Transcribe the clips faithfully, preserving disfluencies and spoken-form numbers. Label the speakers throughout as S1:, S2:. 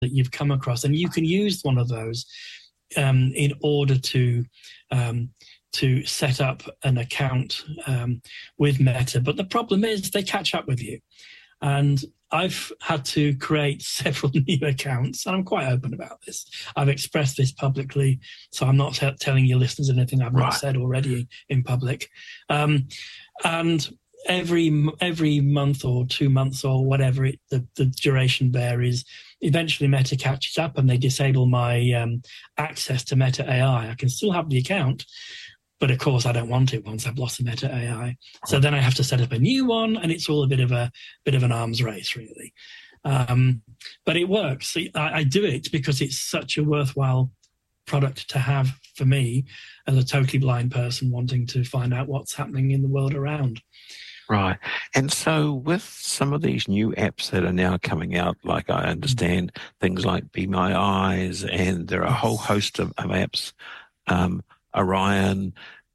S1: that you've come across, and you can use one of those um, in order to um, to set up an account um, with Meta. But the problem is they catch up with you. And I've had to create several new accounts, and I'm quite open about this. I've expressed this publicly, so I'm not t- telling your listeners anything I've
S2: Right.
S1: not said already in public. Um, and every every month or two months or whatever it, the, the duration varies, eventually Meta catches up and they disable my um, access to Meta A I. I can still have the account, but of course, I don't want it once I've lost the Meta A I. So then I have to set up a new one, and it's all a bit of a bit of an arms race, really. Um, but it works. I, I do it because it's such a worthwhile product to have for me as a totally blind person wanting to find out what's happening in the world around.
S2: Right. And so with some of these new apps that are now coming out, like I understand things like Be My Eyes, and there are a whole host of, of apps, um, Orion,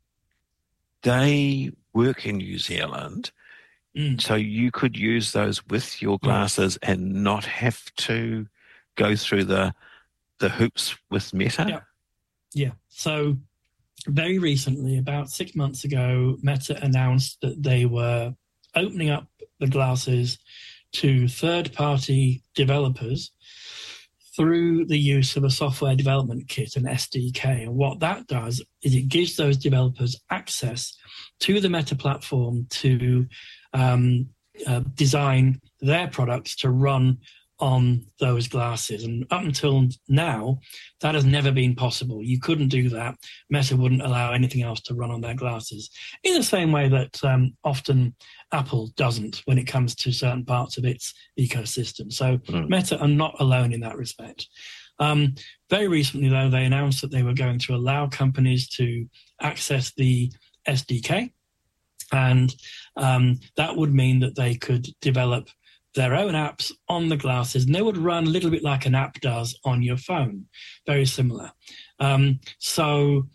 S2: they work in New Zealand,
S1: Mm.
S2: so you could use those with your glasses yes. and not have to go through the the hoops with Meta?
S1: Yeah. Yeah. So very recently, about six months ago, Meta announced that they were opening up the glasses to third-party developers through the use of a software development kit, an S D K. And what that does is it gives those developers access to the Meta platform to um, uh, design their products to run on those glasses. And up until now, that has never been possible. You couldn't do that. Meta wouldn't allow anything else to run on their glasses, in the same way that um, often Apple doesn't when it comes to certain parts of its ecosystem. So mm. Meta are not alone in that respect. Um, very recently, though, they announced that they were going to allow companies to access the S D K, and um, that would mean that they could develop their own apps on the glasses, and they would run a little bit like an app does on your phone, very similar. Um, so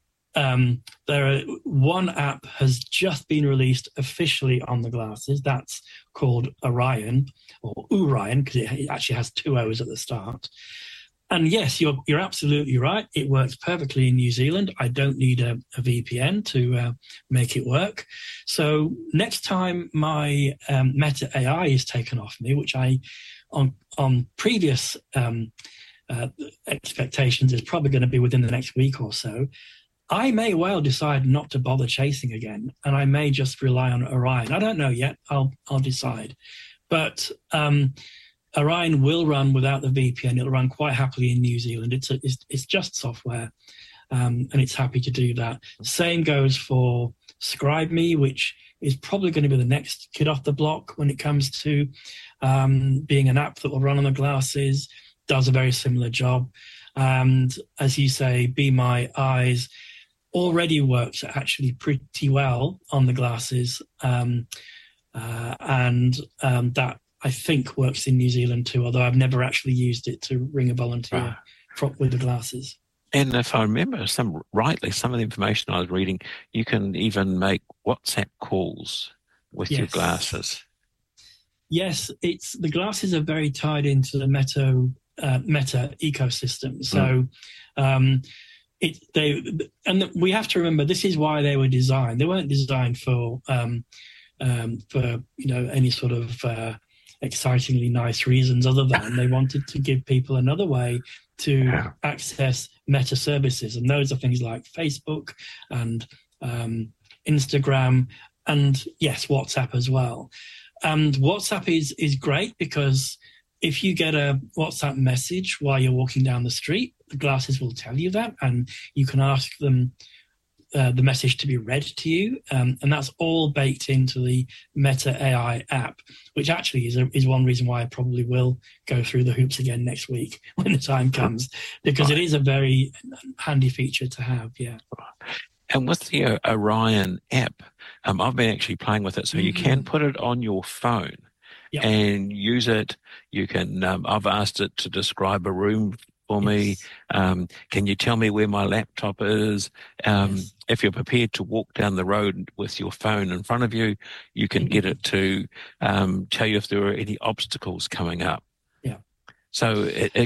S1: um, there are, one app has just been released officially on the glasses. That's called Orion, or Orion, because it actually has two O's at the start. And yes, you're you're absolutely right. It works perfectly in New Zealand. I don't need a, a V P N to uh, make it work. So next time my um, Meta A I is taken off me, which I, on on previous um, uh, expectations, is probably going to be within the next week or so, I may well decide not to bother chasing again, and I may just rely on Orion. I don't know yet. I'll I'll decide, but. Um, Orion will run without the V P N. It'll run quite happily in New Zealand. It's a, it's, it's just software, um, and it's happy to do that. Same goes for ScribeMe, which is probably going to be the next kid off the block when it comes to um, being an app that will run on the glasses. Does a very similar job. And as you say, Be My Eyes already works actually pretty well on the glasses, um, uh, and um, that I think works in New Zealand too, although I've never actually used it to ring a volunteer right. with the glasses.
S2: And if I remember some rightly, some of the information I was reading, you can even make WhatsApp calls with yes. your glasses.
S1: Yes, it's the glasses are very tied into the Meta uh, Meta ecosystem. So mm. um, it they and we have to remember this is why they were designed. They weren't designed for um, um, for you know any sort of uh, excitingly nice reasons other than they wanted to give people another way to yeah. access Meta services. And those are things like Facebook and um, Instagram and, yes, WhatsApp as well. And WhatsApp is is great because if you get a WhatsApp message while you're walking down the street, the glasses will tell you that, and you can ask them Uh, the message to be read to you, um, and that's all baked into the Meta A I app, which actually is a, is one reason why I probably will go through the hoops again next week when the time comes, because right. it is a very handy feature to have. Yeah.
S2: And with the uh, Orion app, um, I've been actually playing with it, so mm-hmm. you can put it on your phone yep. and use it. You can. Um, I've asked it to describe a room for me. Yes. Um, can you tell me where my laptop is? Um, yes. If you're prepared to walk down the road with your phone in front of you, you can mm-hmm. get it to um, tell you if there are any obstacles coming up.
S1: Yeah.
S2: So it, it